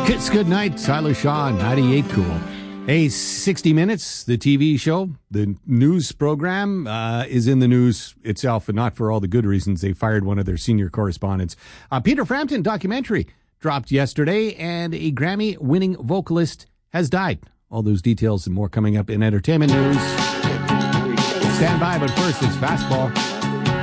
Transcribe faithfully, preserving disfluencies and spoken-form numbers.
It's good night, Tyler Shaw, ninety-eight Cool. Hey, sixty minutes, the T V show, the news program, uh, is in the news itself, and not for all the good reasons. They fired one of their senior correspondents. Uh, Peter Frampton documentary dropped yesterday, and a Grammy-winning vocalist has died. All those details and more coming up in entertainment news. Stand by, but first, it's Fastball.